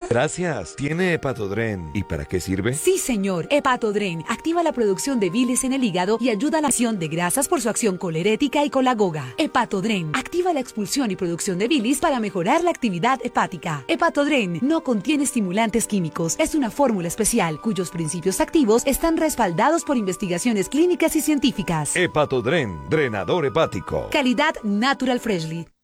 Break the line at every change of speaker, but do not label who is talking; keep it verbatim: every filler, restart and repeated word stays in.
Gracias. Tiene Hepatodren. ¿Y para qué sirve?
Sí, señor. Hepatodren activa la producción de bilis en el hígado y ayuda a la acción de grasas por su acción colerética y colagoga. Hepatodren activa la expulsión y producción de bilis para mejorar la actividad hepática. Hepatodren no contiene estimulantes químicos. Es una fórmula especial cuyos principios activos están respaldados por investigaciones clínicas y científicas.
Hepatodren, drenador hepático.
Calidad Natural Freshly.